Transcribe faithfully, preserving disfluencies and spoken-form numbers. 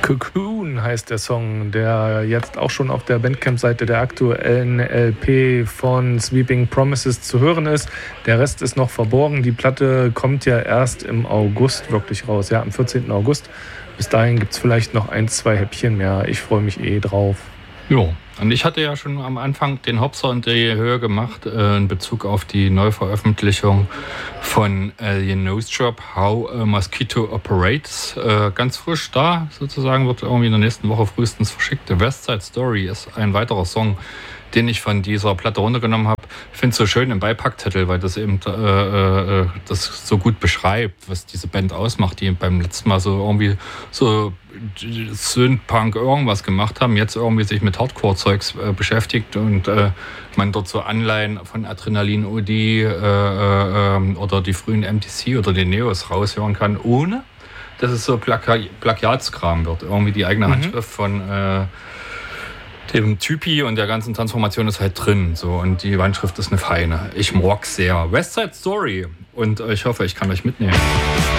Cocoon heißt der Song, der jetzt auch schon auf der Bandcamp-Seite der aktuellen L P von Sweeping Promises zu hören ist. Der Rest ist noch verborgen. Die Platte kommt ja erst im August wirklich raus, ja, am vierzehnten August. Bis dahin gibt es vielleicht noch ein, zwei Häppchen mehr. Ich freue mich eh drauf. Jo, und ich hatte ja schon am Anfang den Hopser in die Höhe gemacht äh, in Bezug auf die Neuveröffentlichung von Alien Nose Job, How a Mosquito Operates. Äh, ganz frisch da sozusagen, wird irgendwie in der nächsten Woche frühestens verschickt. The West Side Story ist ein weiterer Song, den ich von dieser Platte runtergenommen habe. Ich finde es so schön im Beipacktitel, weil das eben äh, äh, das so gut beschreibt, was diese Band ausmacht, die beim letzten Mal so irgendwie so Synth-Punk irgendwas gemacht haben, jetzt irgendwie sich mit Hardcore-Zeugs äh, beschäftigt und äh, man dort so Anleihen von Adrenalin-O D äh, äh, oder die frühen M T C oder den Neos raushören kann, ohne dass es so Plaka- Plagiatskram wird. Irgendwie die eigene Handschrift mhm. von äh, dem Typi und der ganzen Transformation ist halt drin. So, und die Handschrift ist eine feine. Ich mag sehr. West Side Story. Und ich hoffe, ich kann euch mitnehmen.